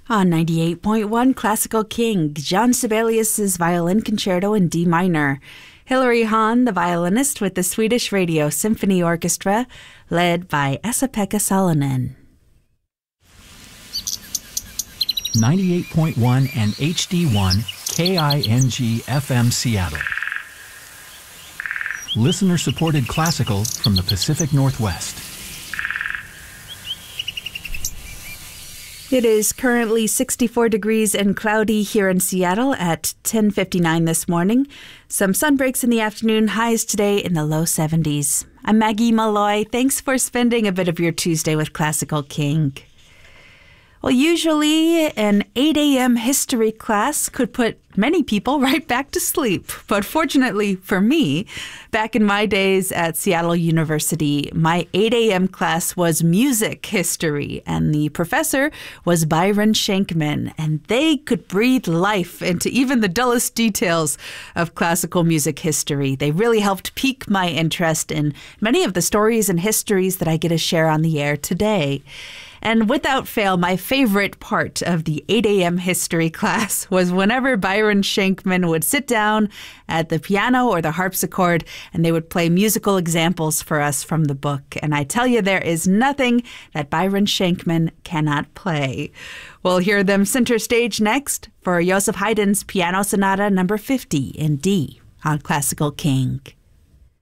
On 98.1 Classical King, Jean Sibelius's Violin Concerto in D minor. Hilary Hahn, the violinist with the Swedish Radio Symphony Orchestra, led by Esa-Pekka Salonen. 98.1 and HD1 KING FM Seattle. Listener-supported classical from the Pacific Northwest. It is currently 64 degrees and cloudy here in Seattle at 10:59 this morning. Some sun breaks in the afternoon, highs today in the low 70s. I'm Maggie Malloy. Thanks for spending a bit of your Tuesday with Classical King. Well, usually an 8 a.m. history class could put many people right back to sleep. But fortunately for me, back in my days at Seattle University, my 8 a.m. class was music history, and the professor was Byron Shankman, and they could breathe life into even the dullest details of classical music history. They really helped pique my interest in many of the stories and histories that I get to share on the air today. And without fail, my favorite part of the 8 a.m. history class was whenever Byron Shankman would sit down at the piano or the harpsichord and they would play musical examples for us from the book. And I tell you, there is nothing that Byron Shankman cannot play. We'll hear them center stage next for Joseph Haydn's Piano Sonata No. 50 in D on Classical King.